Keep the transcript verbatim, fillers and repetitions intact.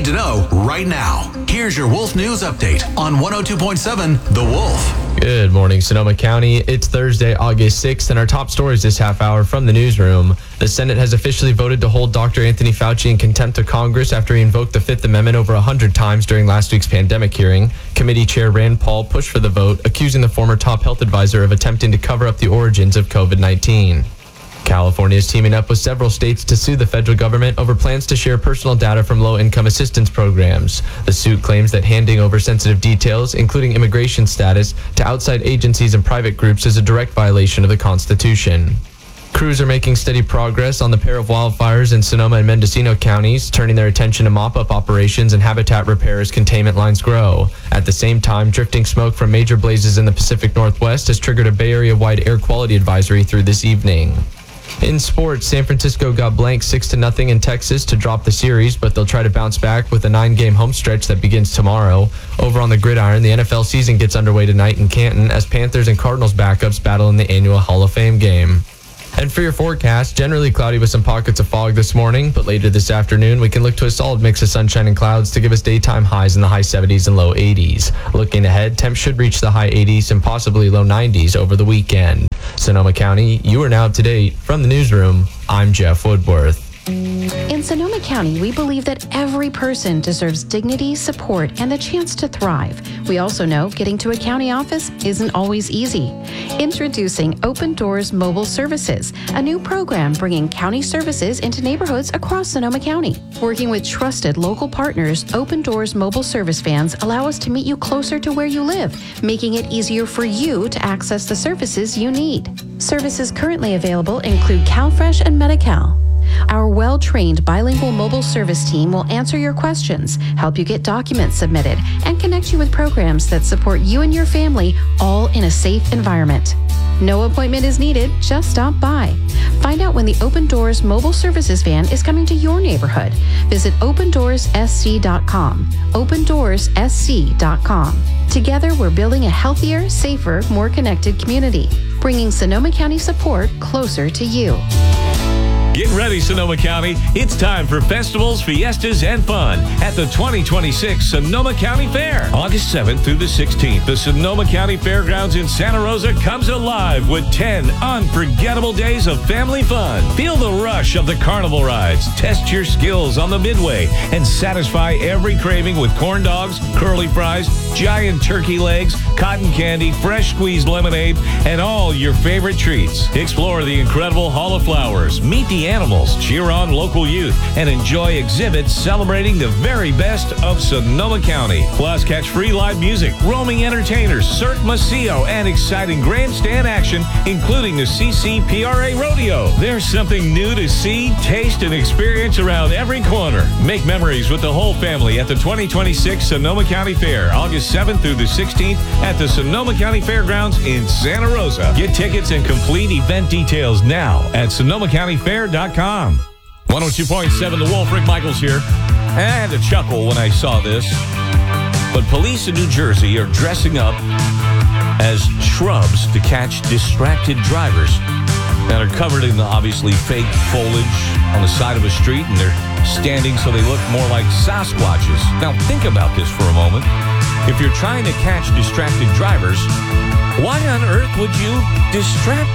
to know right now. Here's your Wolf News Update on one oh two point seven The Wolf. Good morning, Sonoma County. It's Thursday, August sixth, and our top stories this half hour from the newsroom. The Senate has officially voted to hold Doctor Anthony Fauci in contempt of Congress after he invoked the Fifth Amendment over one hundred times during last week's pandemic hearing. Committee Chair Rand Paul pushed for the vote, accusing the former top health advisor of attempting to cover up the origins of COVID nineteen. California is teaming up with several states to sue the federal government over plans to share personal data from low-income assistance programs. The suit claims that handing over sensitive details, including immigration status, to outside agencies and private groups is a direct violation of the Constitution. Crews are making steady progress on the pair of wildfires in Sonoma and Mendocino counties, turning their attention to mop-up operations and habitat repair as containment lines grow. At the same time, drifting smoke from major blazes in the Pacific Northwest has triggered a Bay Area-wide air quality advisory through this evening. In sports, San Francisco got blanked six to nothing in Texas to drop the series, but they'll try to bounce back with a nine-game home stretch that begins tomorrow. Over on the gridiron, the N F L season gets underway tonight in Canton as Panthers and Cardinals backups battle in the annual Hall of Fame game. And for your forecast, generally cloudy with some pockets of fog this morning, but later this afternoon, we can look to a solid mix of sunshine and clouds to give us daytime highs in the high seventies and low eighties. Looking ahead, temps should reach the high eighties and possibly low nineties over the weekend. Sonoma County, you are now up to date. From the newsroom, I'm Jeff Woodworth. In Sonoma County, we believe that every person deserves dignity, support, and the chance to thrive. We also know getting to a county office isn't always easy. Introducing Open Doors Mobile Services, a new program bringing county services into neighborhoods across Sonoma County. Working with trusted local partners, Open Doors Mobile Service vans allow us to meet you closer to where you live, making it easier for you to access the services you need. Services currently available include CalFresh and Medi-Cal. Our well-trained bilingual mobile service team will answer your questions, help you get documents submitted, and connect you with programs that support you and your family, all in a safe environment. No appointment is needed, just stop by. Find out when the Open Doors Mobile Services van is coming to your neighborhood. Visit open doors s c dot com. open doors s c dot com. Together, we're building a healthier, safer, more connected community, bringing Sonoma County support closer to you. Get ready, Sonoma County. It's time for festivals, fiestas, and fun at the twenty twenty-six Sonoma County Fair. August seventh through the sixteenth, the Sonoma County Fairgrounds in Santa Rosa comes alive with ten unforgettable days of family fun. Feel the rush of the carnival rides, test your skills on the midway, and satisfy every craving with corn dogs, curly fries, giant turkey legs, cotton candy, fresh squeezed lemonade, and all your favorite treats. Explore the incredible Hall of Flowers, meet the animals, cheer on local youth, and enjoy exhibits celebrating the very best of Sonoma County. Plus, catch free live music, roaming entertainers, Cirque Maceo, and exciting grandstand action, including the C C P R A Rodeo. There's something new to see, taste, and experience around every corner. Make memories with the whole family at the twenty twenty-six Sonoma County Fair, August seventh through the sixteenth at the Sonoma County Fairgrounds in Santa Rosa. Get tickets and complete event details now at sonoma county fair dot com. one oh two point seven The Wolf, Rick Michaels here. And I had to chuckle when I saw this. But police in New Jersey are dressing up as shrubs to catch distracted drivers that are covered in the obviously fake foliage on the side of a street, and they're standing so they look more like Sasquatches. Now think about this for a moment. If you're trying to catch distracted drivers, why on earth would you distract